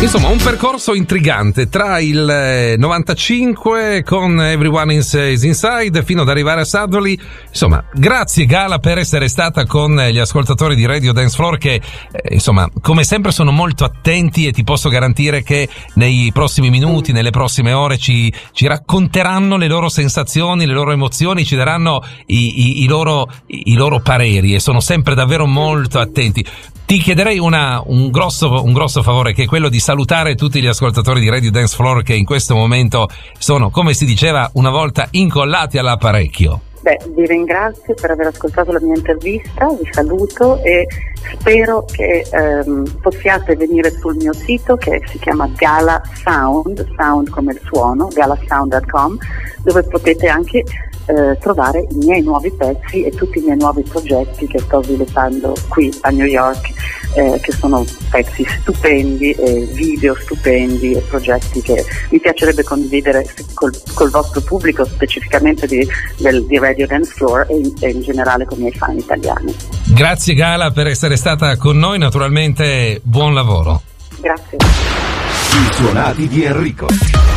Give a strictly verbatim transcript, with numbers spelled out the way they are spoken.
Insomma, un percorso intrigante tra il novantacinque con Everyone is, is Inside fino ad arrivare a Suddenly. Insomma, grazie Gala per essere stata con gli ascoltatori di Radio Dance Floor che, eh, insomma, come sempre sono molto attenti e ti posso garantire che nei prossimi minuti, nelle prossime ore ci, ci racconteranno le loro sensazioni, le loro emozioni, ci daranno i, i, i loro, i, i loro pareri e sono sempre davvero molto attenti. Ti chiederei una, un grosso, un grosso favore, che è quello di salutare tutti gli ascoltatori di Radio Dance Floor che in questo momento sono, come si diceva una volta, incollati all'apparecchio. Beh, vi ringrazio per aver ascoltato la mia intervista, vi saluto e spero che ehm, possiate venire sul mio sito che si chiama Gala Sound, sound come il suono, galasound punto com, dove potete anche eh, trovare i miei nuovi pezzi e tutti i miei nuovi progetti che sto sviluppando qui a New York, eh, che sono pezzi stupendi, e video stupendi e progetti che mi piacerebbe condividere col, col vostro pubblico, specificamente di, del, di Radio Dance Floor e in, e in generale con i miei fan italiani. Grazie Gala per essere stata con noi, naturalmente buon lavoro. Grazie. I suonati di Enrico.